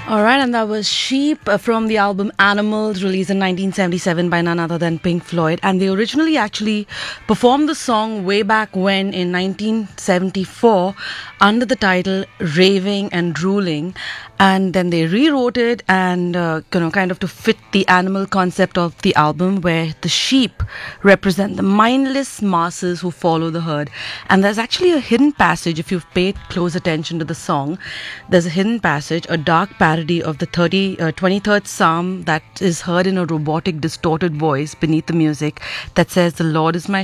All right, and that was Sheep from the album Animals, released in 1977 by none other than Pink Floyd. And they originally actually performed the song way back when in 1974 under the title Raving and Drooling. And then they rewrote it and, kind of to fit the animal concept of the album, where the sheep represent the mindless masses who follow the herd. And there's actually a hidden passage, if you've paid close attention to the song, there's a hidden passage, a dark parody of the 23rd Psalm that is heard in a robotic, distorted voice beneath the music that says, "The Lord is my